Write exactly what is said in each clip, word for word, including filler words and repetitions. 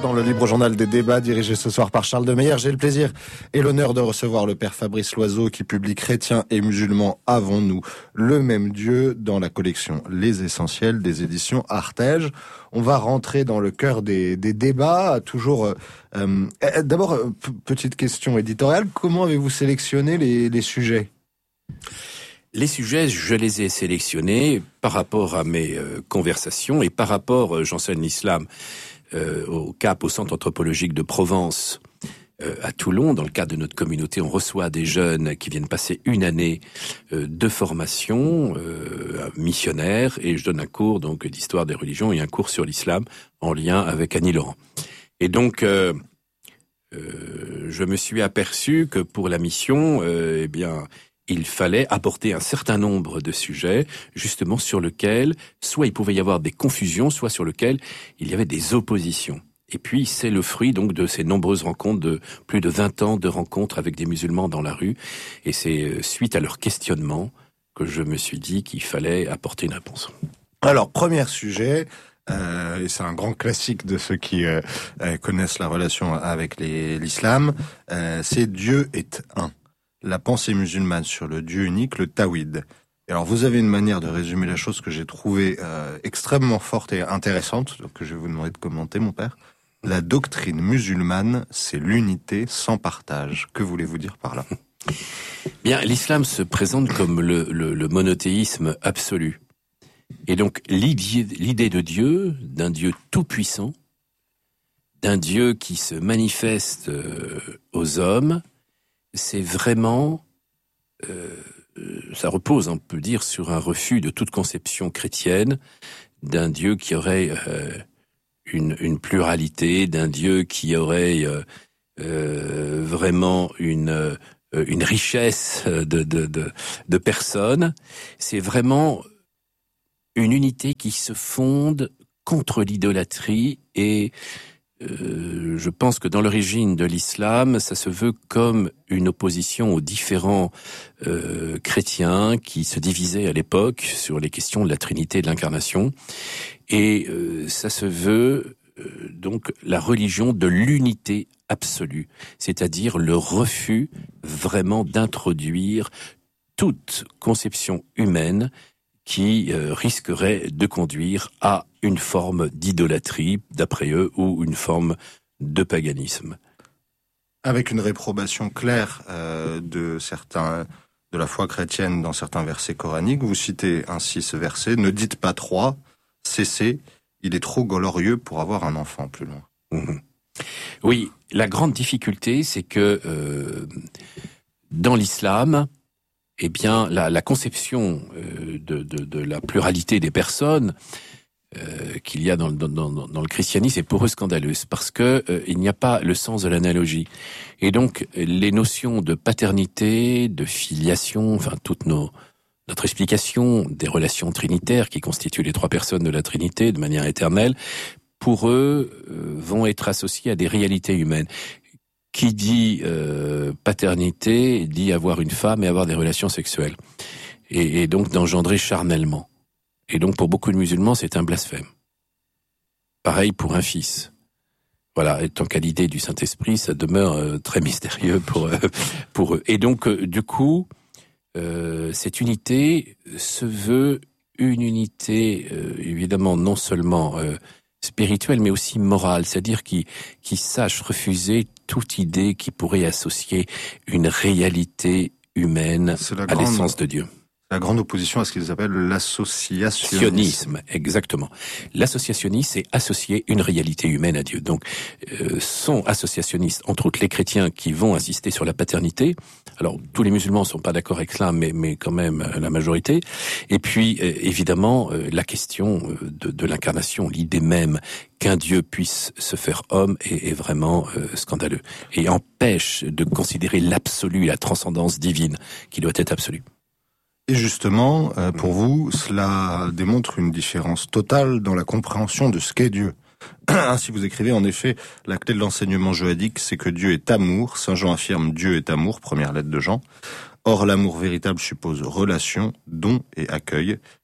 dans le Libre Journal des débats dirigé ce soir par Charles de Meyer. J'ai le plaisir et l'honneur de recevoir le père Fabrice Loiseau qui publie Chrétiens et musulmans, avons-nous le même Dieu dans la collection Les Essentiels des éditions Artege. On va rentrer dans le cœur des, des débats. Toujours, euh, d'abord, p- petite question éditoriale. Comment avez-vous sélectionné les, les sujets ? Les sujets, je les ai sélectionnés par rapport à mes euh, conversations et par rapport, euh, j'enseigne l'islam euh, au C A P, au Centre anthropologique de Provence, euh, à Toulon. Dans le cadre de notre communauté, on reçoit des jeunes qui viennent passer une année euh, de formation euh, missionnaire, et je donne un cours donc d'histoire des religions et un cours sur l'islam en lien avec Annie Laurent. Et donc, euh, euh, je me suis aperçu que pour la mission, euh, eh bien, il fallait aborder un certain nombre de sujets, justement sur lesquels soit il pouvait y avoir des confusions, soit sur lesquels il y avait des oppositions. Et puis, c'est le fruit donc de ces nombreuses rencontres, de plus de vingt ans de rencontres avec des musulmans dans la rue. Et c'est suite à leur questionnement que je me suis dit qu'il fallait apporter une réponse. Alors, premier sujet, euh, et c'est un grand classique de ceux qui euh, euh, connaissent la relation avec les, l'islam, euh, c'est Dieu est un. La pensée musulmane sur le Dieu unique, le Tawhid. Et alors, vous avez une manière de résumer la chose que j'ai trouvée euh, extrêmement forte et intéressante, donc que je vais vous demander de commenter, mon père. La doctrine musulmane, c'est l'unité sans partage. Que voulez-vous dire par là ? Bien, l'islam se présente comme le, le, le monothéisme absolu. Et donc, l'idée, l'idée de Dieu, d'un Dieu tout-puissant, d'un Dieu qui se manifeste euh, aux hommes, c'est vraiment, euh, ça repose, on peut dire, sur un refus de toute conception chrétienne, d'un Dieu qui aurait euh, une, une pluralité, d'un Dieu qui aurait euh, euh, vraiment une, euh, une richesse de, de, de, de personnes. C'est vraiment une unité qui se fonde contre l'idolâtrie et Euh, je pense que dans l'origine de l'islam, ça se veut comme une opposition aux différents euh, chrétiens qui se divisaient à l'époque sur les questions de la Trinité et de l'incarnation. Et euh, ça se veut euh, donc la religion de l'unité absolue, c'est-à-dire le refus vraiment d'introduire toute conception humaine qui euh, risquerait de conduire à une forme d'idolâtrie, d'après eux, ou une forme de paganisme. Avec une réprobation claire euh, de certains de la foi chrétienne dans certains versets coraniques, vous citez ainsi ce verset: ne dites pas trois, cessez, il est trop glorieux pour avoir un enfant. Plus loin. Mmh. Oui, la grande difficulté, c'est que euh, dans l'islam, eh bien, la, la conception euh, de, de, de la pluralité des personnes euh, qu'il y a dans, dans, dans, dans le christianisme est pour eux scandaleuse, parce que euh, il n'y a pas le sens de l'analogie. Et donc, les notions de paternité, de filiation, enfin, toute nos, notre explication des relations trinitaires qui constituent les trois personnes de la Trinité de manière éternelle, pour eux, euh, vont être associées à des réalités humaines. Qui dit euh, paternité dit avoir une femme et avoir des relations sexuelles, et, et donc d'engendrer charnellement. Et donc pour beaucoup de musulmans, c'est un blasphème. Pareil pour un fils. Voilà, et tant qu'à l'idée du Saint-Esprit, ça demeure euh, très mystérieux pour euh, pour eux. Et donc euh, du coup, euh, cette unité se veut une unité euh, évidemment non seulement euh, spirituelle, mais aussi morale, c'est-à-dire qui qui sache refuser toute idée qui pourrait associer une réalité humaine à grande, l'essence de Dieu. La grande opposition à ce qu'ils appellent l'associationnisme. Sionisme, exactement. L'associationnisme, c'est associer une réalité humaine à Dieu. Donc, euh, sont associationnistes, entre autres les chrétiens qui vont insister sur la paternité. Alors, tous les musulmans ne sont pas d'accord avec cela, mais, mais quand même la majorité. Et puis, euh, évidemment, euh, la question de, de l'incarnation, l'idée même qu'un Dieu puisse se faire homme est, est vraiment euh, scandaleux. Et empêche de considérer l'absolu, la transcendance divine, qui doit être absolue. Et justement, euh, pour vous, cela démontre une différence totale dans la compréhension de ce qu'est Dieu. Ainsi vous écrivez, en effet, la clé de l'enseignement joadique, c'est que Dieu est amour. Saint Jean affirme Dieu est amour, première lettre de Jean. Or, l'amour véritable suppose relation, don et accueil.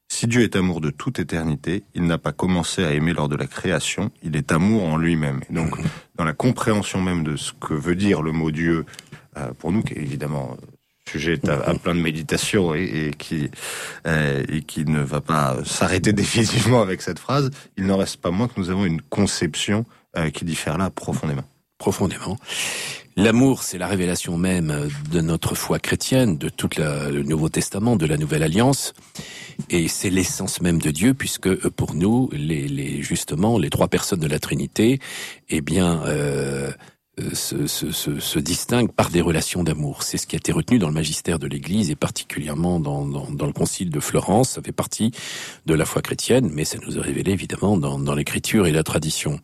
Si Dieu est amour de toute éternité, il n'a pas commencé à aimer lors de la création, il est amour en lui-même. Et donc, dans la compréhension même de ce que veut dire le mot Dieu, euh, pour nous, qui est évidemment sujet à, à plein de méditation et, et qui euh, et qui ne va pas s'arrêter définitivement avec cette phrase, il n'en reste pas moins que nous avons une conception euh, qui diffère là profondément. Profondément. L'amour, c'est la révélation même de notre foi chrétienne, de tout la, le Nouveau Testament, de la Nouvelle Alliance, et c'est l'essence même de Dieu, puisque pour nous, les, les justement, les trois personnes de la Trinité, eh bien, euh, se, se, se, se distinguent par des relations d'amour. C'est ce qui a été retenu dans le magistère de l'Église, et particulièrement dans, dans, dans le Concile de Florence. Ça fait partie de la foi chrétienne, mais ça nous est révélé évidemment dans, dans l'Écriture et la tradition.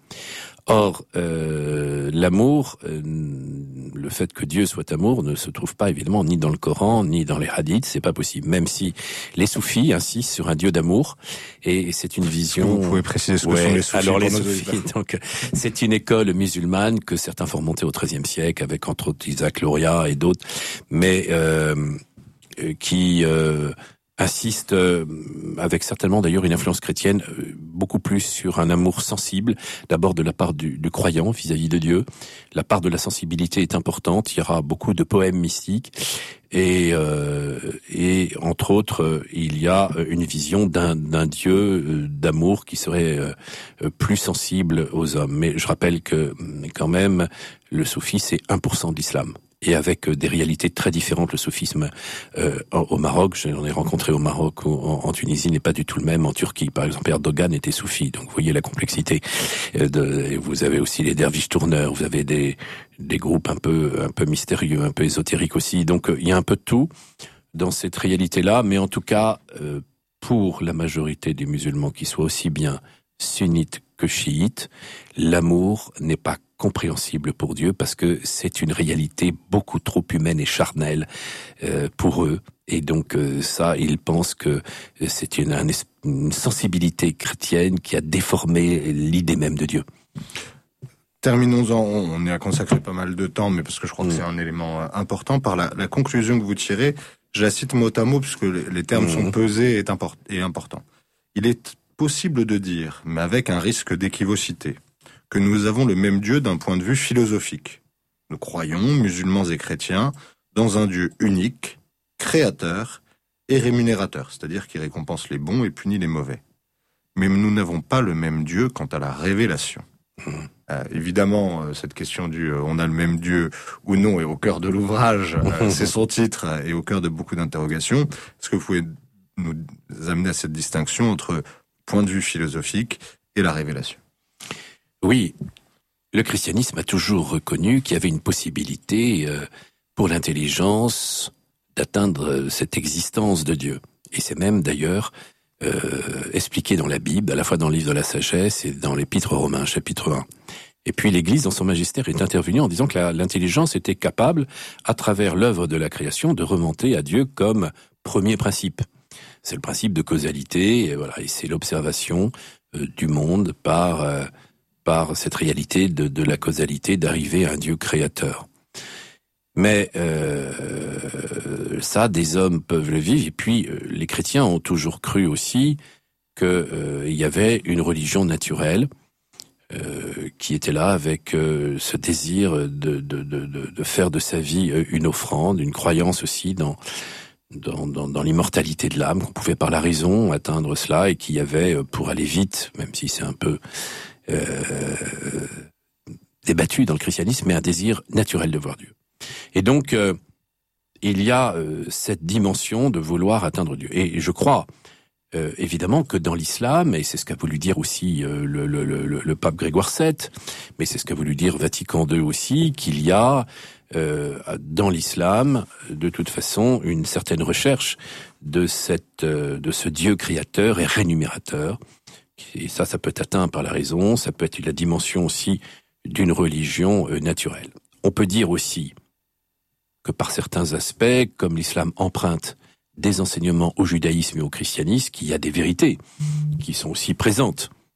Or, euh, l'amour, euh, le fait que Dieu soit amour ne se trouve pas évidemment ni dans le Coran, ni dans les hadiths, c'est pas possible. Même si les soufis insistent sur un Dieu d'amour, et c'est une vision... Vous pouvez préciser ce que ouais, sont les soufis. Alors les soufis, donc, c'est une école musulmane que certains font remonter au treizième siècle, avec entre autres Isaac Luria et d'autres, mais euh, qui... Euh, insiste, euh, avec certainement d'ailleurs une influence chrétienne, euh, beaucoup plus sur un amour sensible, d'abord de la part du, du croyant vis-à-vis de Dieu. La part de la sensibilité est importante, il y aura beaucoup de poèmes mystiques, et, euh, et entre autres, euh, il y a une vision d'un, d'un Dieu euh, d'amour qui serait euh, plus sensible aux hommes. Mais je rappelle que quand même, le soufisme, c'est un pour cent de l'islam. Et avec des réalités très différentes. Le soufisme euh, au Maroc, j'en ai rencontré au Maroc, en, en Tunisie, n'est pas du tout le même. En Turquie, par exemple, Erdogan était soufi, donc vous voyez la complexité. De, vous avez aussi les derviches tourneurs, vous avez des, des groupes un peu, un peu mystérieux, un peu ésotériques aussi. Donc il y a un peu de tout dans cette réalité-là, mais en tout cas, euh, pour la majorité des musulmans, qui soient aussi bien sunnites que chiites, l'amour n'est pas compréhensible pour Dieu, parce que c'est une réalité beaucoup trop humaine et charnelle euh, pour eux. Et donc euh, ça, ils pensent que c'est une, un, une sensibilité chrétienne qui a déformé l'idée même de Dieu. Terminons-en, on y a consacré pas mal de temps, mais parce que je crois mmh. que c'est un élément important, par la, la conclusion que vous tirez, je la cite mot à mot, puisque les, les termes mmh. sont pesés et, import, et importants. Il est possible de dire, mais avec un risque d'équivocité, que nous avons le même Dieu d'un point de vue philosophique. Nous croyons, musulmans et chrétiens, dans un Dieu unique, créateur et rémunérateur, c'est-à-dire qui récompense les bons et punit les mauvais. Mais nous n'avons pas le même Dieu quant à la révélation. Mmh. Euh, évidemment, euh, cette question du euh, on a le même Dieu ou non est au cœur de l'ouvrage, euh, c'est son titre, euh, et au cœur de beaucoup d'interrogations. Est-ce que vous pouvez nous amener à cette distinction entre point de vue philosophique et la révélation ? Oui, le christianisme a toujours reconnu qu'il y avait une possibilité euh, pour l'intelligence d'atteindre cette existence de Dieu. Et c'est même d'ailleurs euh, expliqué dans la Bible, à la fois dans le livre de la sagesse et dans l'épître aux Romains, chapitre un. Et puis l'Église, dans son magistère, est intervenue en disant que la, l'intelligence était capable, à travers l'œuvre de la création, de remonter à Dieu comme premier principe. C'est le principe de causalité, et voilà, et c'est l'observation euh, du monde par... Euh, par cette réalité de, de la causalité, d'arriver à un Dieu créateur. Mais euh, ça, des hommes peuvent le vivre, et puis euh, les chrétiens ont toujours cru aussi qu'il euh, y avait une religion naturelle euh, qui était là avec euh, ce désir de, de, de, de faire de sa vie une offrande, une croyance aussi dans... Dans, dans, dans l'immortalité de l'âme, qu'on pouvait par la raison atteindre cela, et qu'il y avait, pour aller vite, même si c'est un peu euh, débattu dans le christianisme, mais un désir naturel de voir Dieu. Et donc, euh, il y a euh, cette dimension de vouloir atteindre Dieu. Et je crois, euh, évidemment, que dans l'islam, et c'est ce qu'a voulu dire aussi euh, le, le, le, le pape Grégoire sept, mais c'est ce qu'a voulu dire Vatican deux aussi, qu'il y a Euh, dans l'islam, de toute façon, une certaine recherche de cette, euh, de ce Dieu créateur et rémunérateur. Et ça, ça peut être atteint par la raison, ça peut être la dimension aussi d'une religion euh, naturelle. On peut dire aussi que par certains aspects, comme l'islam emprunte des enseignements au judaïsme et au christianisme, qu'il y a des vérités qui sont aussi présentes.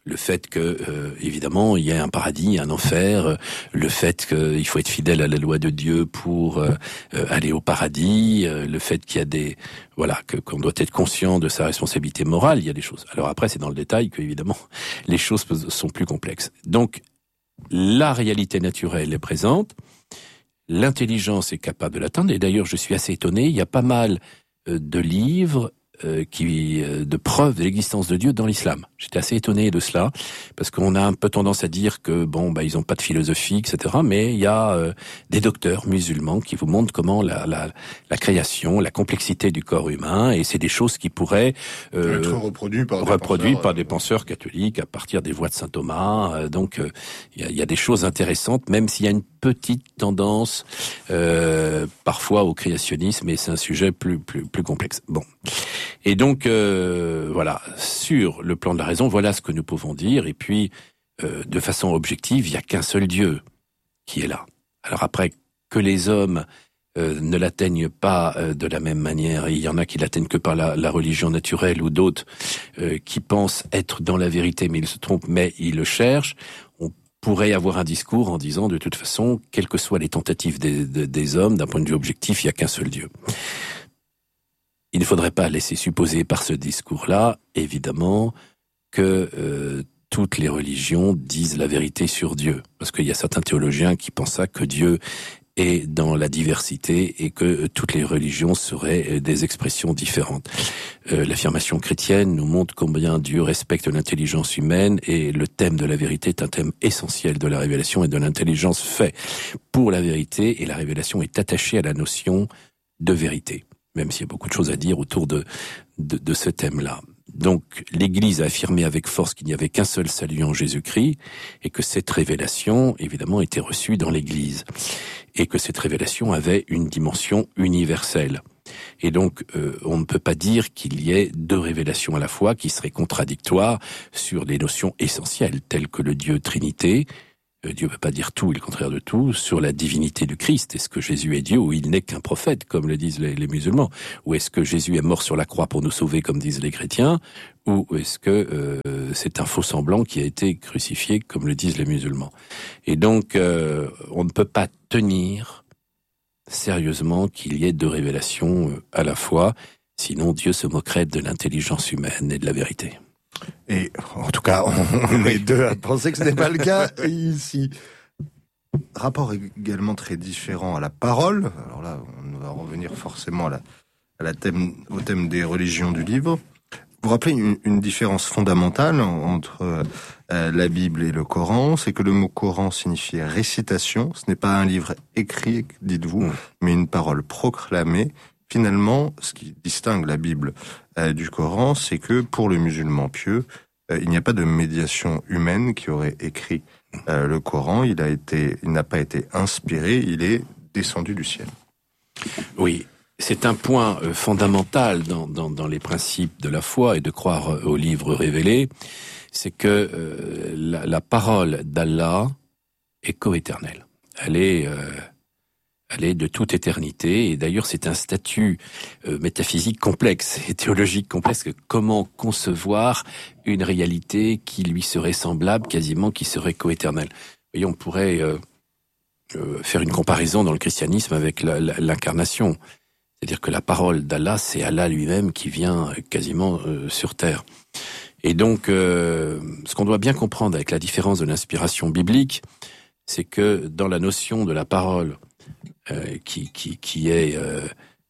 Le fait que, euh, évidemment, il y a un paradis, un enfer, le fait qu'il faut être fidèle à la loi de Dieu pour euh, aller au paradis, euh, le fait qu'il y a des, voilà, que qu'on doit être conscient de sa responsabilité morale, il y a des choses. Alors après, c'est dans le détail que, évidemment, les choses sont plus complexes. Donc, la réalité naturelle est présente, l'intelligence est capable de l'atteindre, et d'ailleurs, je suis assez étonné, il y a pas mal de livres Euh, qui euh, de preuves de l'existence de Dieu dans l'islam. J'étais assez étonné de cela parce qu'on a un peu tendance à dire que bon bah ils ont pas de philosophie, et cetera. Mais il y a euh, des docteurs musulmans qui vous montrent comment la, la la création, la complexité du corps humain, et c'est des choses qui pourraient euh, être reproduites par, reproduit par des euh, penseurs catholiques à partir des voies de saint Thomas. Euh, donc il euh, y, a, y a des choses intéressantes, même s'il y a une petite tendance euh, parfois au créationnisme, et c'est un sujet plus plus plus complexe. Bon. Et donc, euh, voilà, sur le plan de la raison, voilà ce que nous pouvons dire. Et puis, euh, de façon objective, il n'y a qu'un seul Dieu qui est là. Alors après, que les hommes euh, ne l'atteignent pas euh, de la même manière, et il y en a qui l'atteignent que par la, la religion naturelle, ou d'autres euh, qui pensent être dans la vérité, mais ils se trompent, mais ils le cherchent, on pourrait avoir un discours en disant, de toute façon, quelles que soient les tentatives des, des, des hommes, d'un point de vue objectif, il n'y a qu'un seul Dieu. Il ne faudrait pas laisser supposer par ce discours-là, évidemment, que euh, toutes les religions disent la vérité sur Dieu. Parce qu'il y a certains théologiens qui pensent ça, que Dieu est dans la diversité et que euh, toutes les religions seraient euh, des expressions différentes. Euh, l'affirmation chrétienne nous montre combien Dieu respecte l'intelligence humaine, et le thème de la vérité est un thème essentiel de la révélation et de l'intelligence fait pour la vérité, et la révélation est attachée à la notion de vérité, même s'il y a beaucoup de choses à dire autour de, de, de ce thème-là. Donc, l'Église a affirmé avec force qu'il n'y avait qu'un seul salut en Jésus-Christ, et que cette révélation, évidemment, était reçue dans l'Église, et que cette révélation avait une dimension universelle. Et donc, euh, on ne peut pas dire qu'il y ait deux révélations à la fois qui seraient contradictoires sur des notions essentielles, telles que le Dieu Trinité. Dieu ne veut pas dire tout et le contraire de tout, sur la divinité du Christ. Est-ce que Jésus est Dieu ou il n'est qu'un prophète, comme le disent les, les musulmans? Ou est-ce que Jésus est mort sur la croix pour nous sauver, comme disent les chrétiens? Ou est-ce que euh, c'est un faux semblant qui a été crucifié, comme le disent les musulmans? Et donc, euh, on ne peut pas tenir sérieusement qu'il y ait deux révélations à la fois, sinon Dieu se moquerait de l'intelligence humaine et de la vérité. Et en tout cas, on est deux à penser que ce n'est pas le cas ici. Rapport également très différent à la parole. Alors là, on va revenir forcément à la, à la thème, au thème des religions du livre. Vous rappelez une, une différence fondamentale entre euh, la Bible et le Coran, c'est que le mot Coran signifie récitation. Ce n'est pas un livre écrit, dites-vous, mmh. mais une parole proclamée. Finalement, ce qui distingue la Bible euh, du Coran, c'est que pour le musulman pieux, euh, il n'y a pas de médiation humaine qui aurait écrit euh, le Coran. Il a été, il n'a pas été inspiré, il est descendu du ciel. Oui, c'est un point euh, fondamental dans, dans, dans les principes de la foi et de croire euh, aux livres révélés, c'est que euh, la, la parole d'Allah est coéternelle. Elle est euh, Elle est de toute éternité, et d'ailleurs c'est un statut euh, métaphysique complexe et théologique complexe. Comment concevoir une réalité qui lui serait semblable, quasiment qui serait coéternelle? Vous voyez, on pourrait euh, euh, faire une comparaison dans le christianisme avec la, la, l'incarnation. C'est-à-dire que la parole d'Allah, c'est Allah lui-même qui vient quasiment euh, sur terre. Et donc, euh, ce qu'on doit bien comprendre avec la différence de l'inspiration biblique, c'est que dans la notion de la parole, Euh, qui, qui, qui est euh,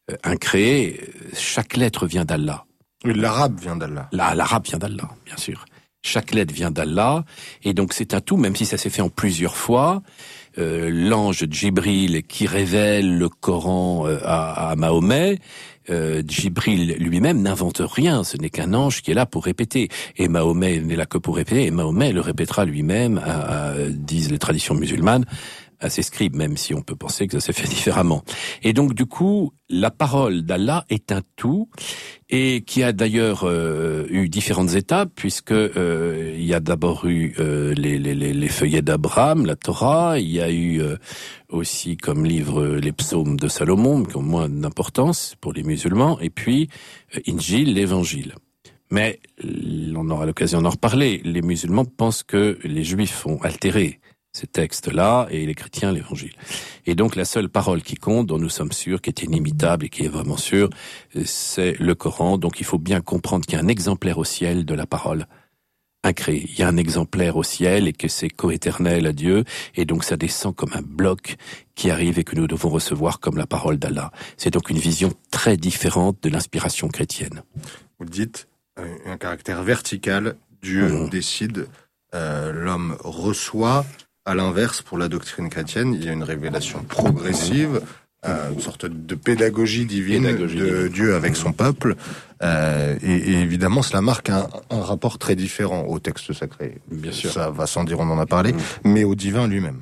incréé, chaque lettre vient d'Allah. Oui, l'arabe vient d'Allah. La, l'arabe vient d'Allah, bien sûr. Chaque lettre vient d'Allah, et donc c'est un tout, même si ça s'est fait en plusieurs fois. Euh, l'ange Djibril qui révèle le Coran euh, à, à Mahomet, euh, Djibril lui-même n'invente rien, ce n'est qu'un ange qui est là pour répéter. Et Mahomet n'est là que pour répéter, et Mahomet le répétera lui-même, à, à, disent les traditions musulmanes, à ses scribes, même si on peut penser que ça s'est fait différemment. Et donc, du coup, la parole d'Allah est un tout, et qui a d'ailleurs euh, eu différentes étapes, puisque euh, il y a d'abord eu euh, les, les, les feuillets d'Abraham, la Torah, il y a eu euh, aussi comme livre les psaumes de Salomon, qui ont moins d'importance pour les musulmans, et puis euh, Injil, l'évangile. Mais on aura l'occasion d'en reparler. Les musulmans pensent que les juifs ont altéré ces textes-là et les chrétiens l'évangile. Et donc la seule parole qui compte, dont nous sommes sûrs, qui est inimitable et qui est vraiment sûre, c'est le Coran. Donc il faut bien comprendre qu'il y a un exemplaire au ciel de la parole incréée. Il y a un exemplaire au ciel et que c'est coéternel à Dieu. Et donc ça descend comme un bloc qui arrive et que nous devons recevoir comme la parole d'Allah. C'est donc une vision très différente de l'inspiration chrétienne. Vous dites un caractère vertical, Dieu mmh. décide, euh, l'homme reçoit. À l'inverse, pour la doctrine chrétienne, il y a une révélation progressive, euh, une sorte de pédagogie divine pédagogie de divine. Dieu avec son peuple. Euh, et, et évidemment, cela marque un, un rapport très différent au texte sacré. Bien sûr. Ça va sans dire, on en a parlé, mmh. mais au divin lui-même.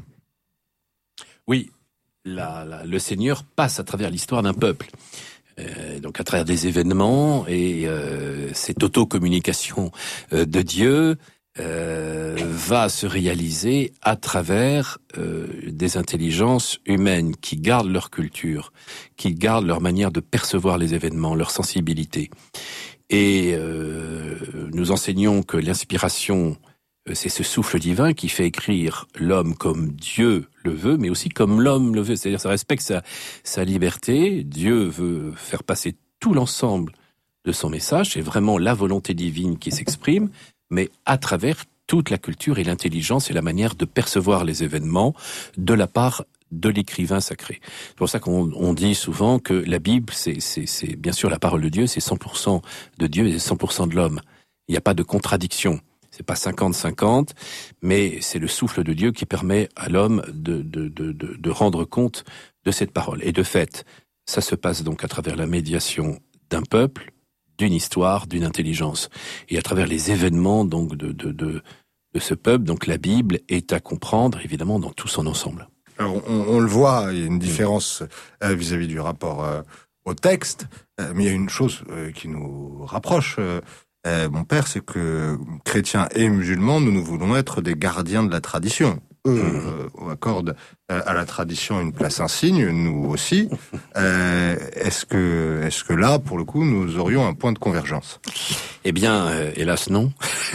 Oui, la, la, le Seigneur passe à travers l'histoire d'un peuple. Euh, donc à travers des événements et euh, cette auto-communication euh, de Dieu Euh, va se réaliser à travers euh, des intelligences humaines qui gardent leur culture, qui gardent leur manière de percevoir les événements, leur sensibilité. Et euh, nous enseignons que l'inspiration, euh, c'est ce souffle divin qui fait écrire l'homme comme Dieu le veut, mais aussi comme l'homme le veut. C'est-à-dire ça respecte sa, sa liberté. Dieu veut faire passer tout l'ensemble de son message. C'est vraiment la volonté divine qui s'exprime, mais à travers toute la culture et l'intelligence et la manière de percevoir les événements de la part de l'écrivain sacré. C'est pour ça qu'on on dit souvent que la Bible, c'est, c'est, c'est bien sûr la parole de Dieu, c'est cent pour cent de Dieu et cent pour cent de l'homme. Il n'y a pas de contradiction. C'est pas cinquante cinquante, mais c'est le souffle de Dieu qui permet à l'homme de, de, de, de, de rendre compte de cette parole. Et de fait, ça se passe donc à travers la médiation d'un peuple, d'une histoire, d'une intelligence. Et à travers les événements donc de, de, de, de ce peuple, donc la Bible est à comprendre évidemment dans tout son ensemble. Alors on, on le voit, il y a une différence euh, vis-à-vis du rapport euh, au texte, euh, mais il y a une chose euh, qui nous rapproche, euh, euh, mon père, c'est que chrétiens et musulmans, nous nous voulons être des gardiens de la tradition. Eux euh, accordent euh, à la tradition une place insigne, nous aussi. Euh, est-ce que, est-ce que là, pour le coup, nous aurions un point de convergence ? Eh bien, euh, hélas non.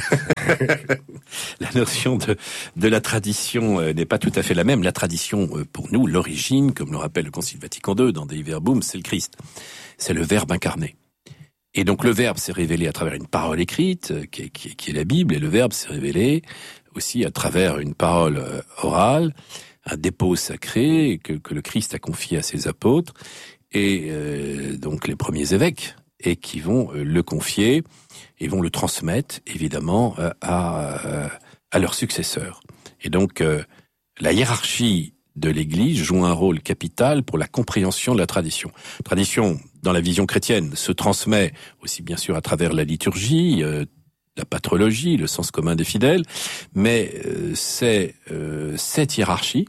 La notion de, de la tradition euh, n'est pas tout à fait la même. La tradition, euh, pour nous, l'origine, comme le rappelle le Concile Vatican deux dans Dei Verbum, c'est le Christ. C'est le Verbe incarné. Et donc le Verbe s'est révélé à travers une parole écrite, euh, qui, est, qui, est, qui est la Bible, et le Verbe s'est révélé aussi à travers une parole orale, un dépôt sacré que, que le Christ a confié à ses apôtres, et euh, donc les premiers évêques, et qui vont euh, le confier, et vont le transmettre, évidemment, euh, à, euh, à leurs successeurs. Et donc, euh, la hiérarchie de l'Église joue un rôle capital pour la compréhension de la tradition. Tradition, dans la vision chrétienne, se transmet aussi bien sûr à travers la liturgie, euh, la patrologie, le sens commun des fidèles, mais euh, c'est euh, cette hiérarchie,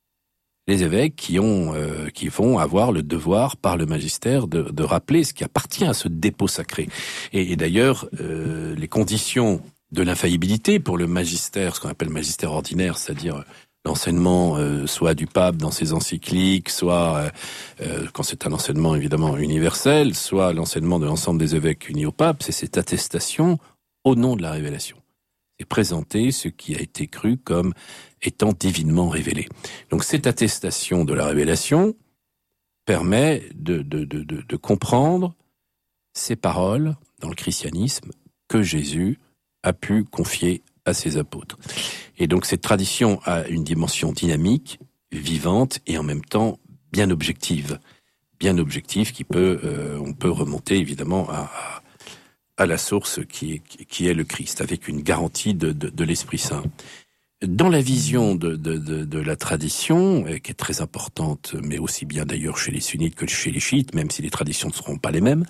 les évêques qui ont, euh, qui vont avoir le devoir par le magistère de, de rappeler ce qui appartient à ce dépôt sacré. Et, et d'ailleurs, euh, les conditions de l'infaillibilité pour le magistère, ce qu'on appelle magistère ordinaire, c'est-à-dire l'enseignement euh, soit du pape dans ses encycliques, soit, euh, euh, quand c'est un enseignement évidemment universel, soit l'enseignement de l'ensemble des évêques unis au pape, c'est cette attestation au nom de la révélation. C'est présenter ce qui a été cru comme étant divinement révélé. Donc cette attestation de la révélation permet de, de, de, de, de comprendre ces paroles dans le christianisme que Jésus a pu confier à ses apôtres. Et donc cette tradition a une dimension dynamique, vivante et en même temps bien objective. Bien objective qui peut, euh, on peut remonter évidemment à, à à la source qui est, qui est le Christ, avec une garantie de, de, de l'Esprit Saint. Dans la vision de, de, de, de la tradition, qui est très importante, mais aussi bien d'ailleurs chez les sunnites que chez les chiites, même si les traditions ne seront pas les mêmes,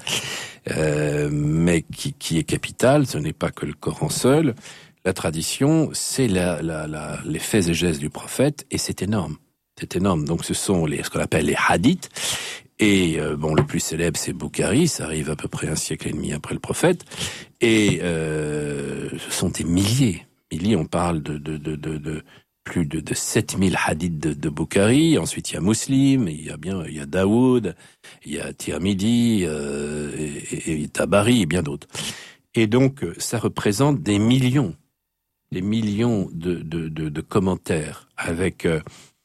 euh, mais qui, qui est capitale, ce n'est pas que le Coran seul. La tradition, c'est la, la, la, les faits et gestes du prophète, et c'est énorme. C'est énorme. Donc ce sont les, ce qu'on appelle les hadiths. Et euh, bon, le plus célèbre, c'est Boukhari, ça arrive à peu près un siècle et demi après le prophète. Et euh, ce sont des milliers, milliers. On parle de de de de, de plus de, de sept mille hadiths de, de Boukhari. Ensuite, il y a Muslim, il y a bien, il y a Daoud, il y a Tirmidhi, euh, et, et, et Tabari et bien d'autres. Et donc, ça représente des millions, des millions de, de, de, de commentaires avec euh,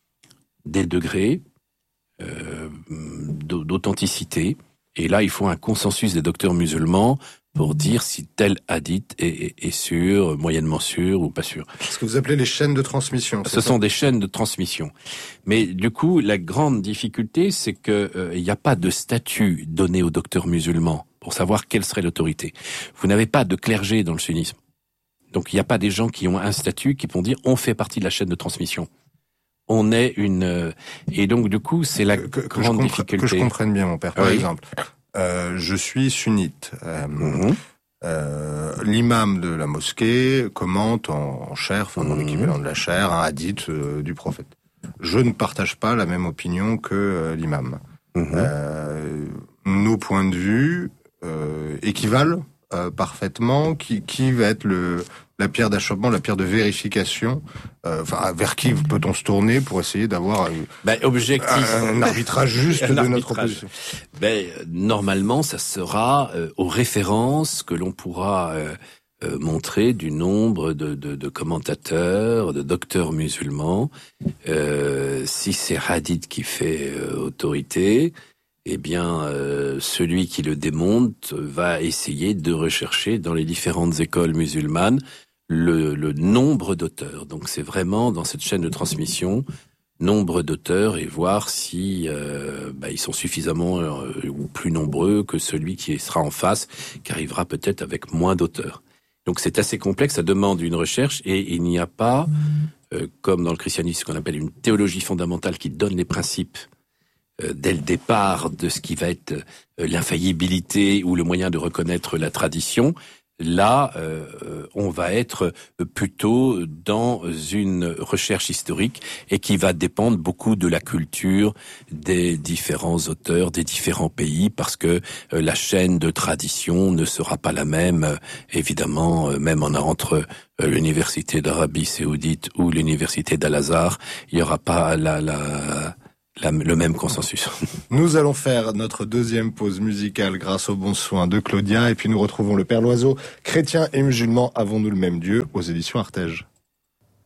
des degrés euh, d'authenticité. Et là, il faut un consensus des docteurs musulmans pour dire si tel hadith est, est, est sûr, moyennement sûr ou pas sûr. Ce que vous appelez les chaînes de transmission. Ce sont des chaînes de transmission. Mais du coup, la grande difficulté, c'est que il euh, n'y a pas de statut donné aux docteurs musulmans pour savoir quelle serait l'autorité. Vous n'avez pas de clergé dans le sunnisme. Donc il n'y a pas des gens qui ont un statut qui vont dire on fait partie de la chaîne de transmission. On est une euh, et donc du coup c'est la que, que grande je difficulté. Que je comprenne bien, mon père. Par oui. exemple, euh, je suis sunnite. Euh, mm-hmm. euh, L'imam de la mosquée commente en, en chair, enfin dans mm-hmm. l'équivalent de la chair, un hadith euh, du prophète. Je ne partage pas la même opinion que euh, l'imam. Mm-hmm. Euh, nos points de vue euh, équivalent euh, parfaitement. Qui, qui va être le la pierre d'achoppement, la pierre de vérification, euh, enfin, vers qui peut-on se tourner pour essayer d'avoir ben, objectif, un, un arbitrage juste un de arbitrage. notre opposition? Ben, normalement, ça sera euh, aux références que l'on pourra euh, euh, montrer du nombre de, de, de commentateurs, de docteurs musulmans. Euh, si c'est hadith qui fait euh, autorité, eh bien, euh, celui qui le démonte va essayer de rechercher dans les différentes écoles musulmanes le, le nombre d'auteurs. Donc, c'est vraiment dans cette chaîne de transmission, nombre d'auteurs et voir si euh, bah, ils sont suffisamment euh, ou plus nombreux que celui qui sera en face, qui arrivera peut-être avec moins d'auteurs. Donc, c'est assez complexe, ça demande une recherche et il n'y a pas, euh, comme dans le christianisme, ce qu'on appelle une théologie fondamentale qui donne les principes dès le départ de ce qui va être l'infaillibilité ou le moyen de reconnaître la tradition. Là, euh, on va être plutôt dans une recherche historique et qui va dépendre beaucoup de la culture des différents auteurs, des différents pays, parce que euh, la chaîne de tradition ne sera pas la même, euh, évidemment, euh, même en, entre euh, l'université d'Arabie Saoudite ou l'université d'Al-Azhar, il n'y aura pas la... la La, le même consensus. Nous allons faire notre deuxième pause musicale grâce aux bons soins de Claudia et puis nous retrouvons le Père Loiseau, chrétien et musulman, avons-nous le même Dieu aux éditions Artege.